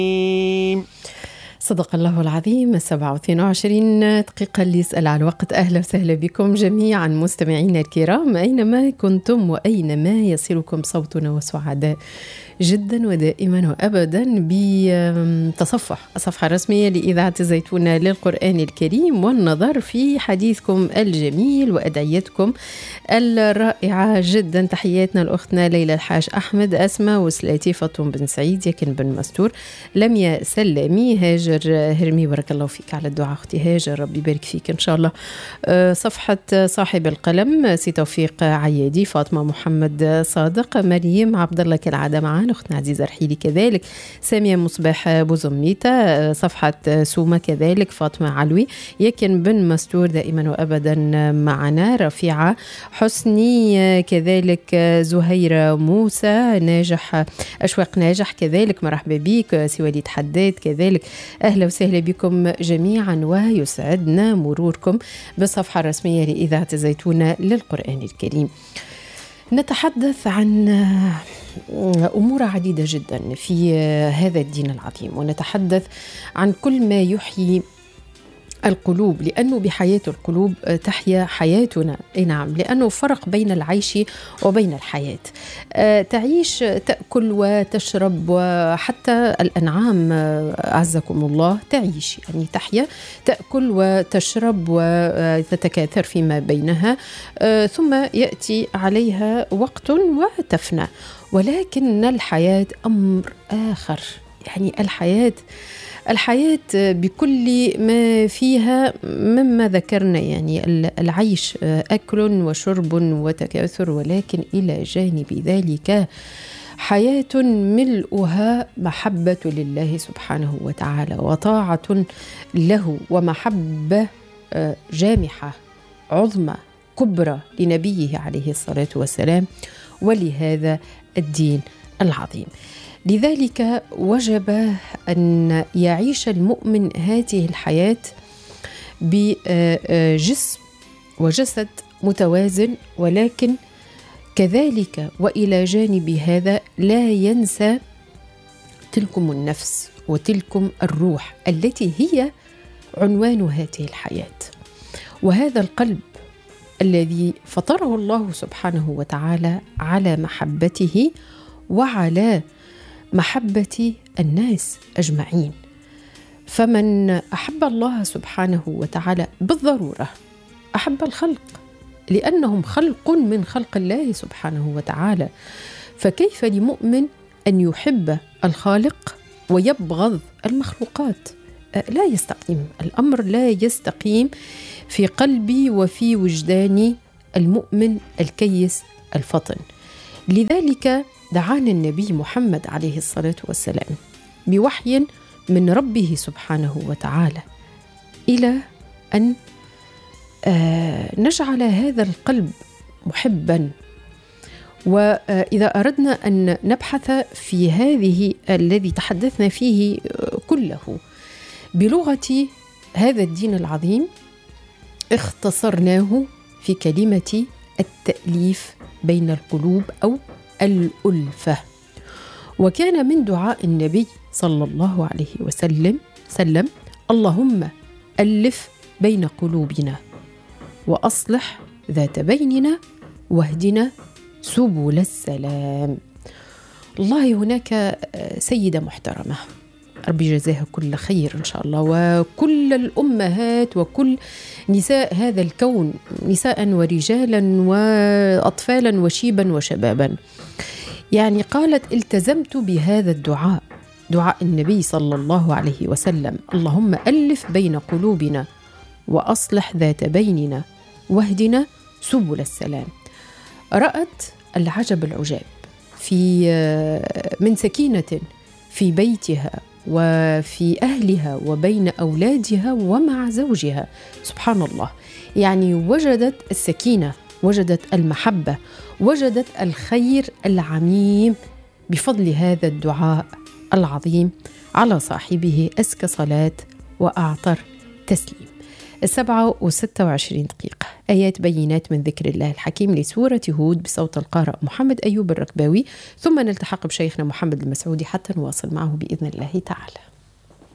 صدق الله العظيم. 27 دقيقة اللي يسأل على الوقت. أهلا وسهلا بكم جميعا مستمعينا الكرام أينما كنتم وأينما يصلكم صوتنا، وسعداء جدا ودائما وأبدا بتصفح الصفحة الرسمية لإذاعة الزيتونة للقرآن الكريم، والنظر في حديثكم الجميل وأدعيتكم الرائعة جدا. تحياتنا لأختنا ليلى الحاج أحمد، أسماء وسلاتي، فاطمة بن سعيد، يكن بن مستور، لميا سلامي، هاجر هرمي، بارك الله فيك على الدعاء أختي هاجر، ربي يبارك فيك إن شاء الله. صفحة صاحب القلم سي توفيق عيادي، فاطمة محمد صادق، مريم عبد الله كالعادة معنا، أختنا عزيزة رحيلي كذلك، سامية مصباح بوزميتة، صفحة سومة كذلك، فاطمة علوي، يكن بن مستور دائما وأبدا معنا، رفيعة حسني كذلك، زهيرة موسى، ناجح أشواق ناجح كذلك، مرحبا بك، سواليد حداد كذلك، أهلا وسهلا بكم جميعا، ويسعدنا مروركم بالصفحة الرسمية لإذاعة الزيتونة للقرآن الكريم. نتحدث عن أمور عديدة جدا في هذا الدين العظيم، ونتحدث عن كل ما يحيي القلوب، لأنه بحياة القلوب تحيا حياتنا. نعم، لأنه فرق بين العيش وبين الحياة. تعيش، تأكل وتشرب، وحتى الأنعام أعزكم الله تعيش، يعني تحيا، تأكل وتشرب وتتكاثر فيما بينها، ثم يأتي عليها وقت وتفنى. ولكن الحياة أمر آخر، يعني الحياة بكل ما فيها مما ذكرنا، يعني العيش أكل وشرب وتكاثر، ولكن إلى جانب ذلك حياة ملؤها محبة لله سبحانه وتعالى، وطاعة له، ومحبة جامحة عظمى كبرى لنبيه عليه الصلاة والسلام، ولهذا الدين العظيم. لذلك وجب أن يعيش المؤمن هذه الحياة بجسم وجسد متوازن، ولكن كذلك وإلى جانب هذا لا ينسى تلكم النفس وتلكم الروح التي هي عنوان هذه الحياة، وهذا القلب الذي فطره الله سبحانه وتعالى على محبته وعلى محبة الناس أجمعين. فمن أحب الله سبحانه وتعالى بالضرورة أحب الخلق، لأنهم خلق من خلق الله سبحانه وتعالى. فكيف لمؤمن أن يحب الخالق ويبغض المخلوقات؟ لا يستقيم الأمر، لا يستقيم في قلبي وفي وجداني المؤمن الكيس الفطن. لذلك دعانا النبي محمد عليه الصلاة والسلام بوحي من ربه سبحانه وتعالى إلى أن نجعل هذا القلب محبا. وإذا أردنا أن نبحث في هذه الذي تحدثنا فيه كله بلغة هذا الدين العظيم، اختصرناه في كلمة التأليف بين القلوب أو الألفة. وكان من دعاء النبي صلى الله عليه وسلم اللهم ألف بين قلوبنا وأصلح ذات بيننا واهدنا سبل السلام. الله، هناك سيدة محترمة ربي جزاها كل خير إن شاء الله، وكل الأمهات وكل نساء هذا الكون، نساء ورجالا وأطفالا وشيبا وشبابا، يعني قالت التزمت بهذا الدعاء، دعاء النبي صلى الله عليه وسلم، اللهم ألف بين قلوبنا وأصلح ذات بيننا واهدنا سبل السلام. رأت العجب العجاب من سكينة في بيتها وفي أهلها وبين أولادها ومع زوجها، سبحان الله، يعني وجدت السكينة، وجدت المحبة، وجدت الخير العميم بفضل هذا الدعاء العظيم على صاحبه أزكى صلاة وأعطر تسليم. 7:26. آيات بينات من ذكر الله الحكيم لسورة هود بصوت القارئ محمد أيوب الركباوي، ثم نلتحق بشيخنا محمد المسعودي حتى نواصل معه بإذن الله تعالى.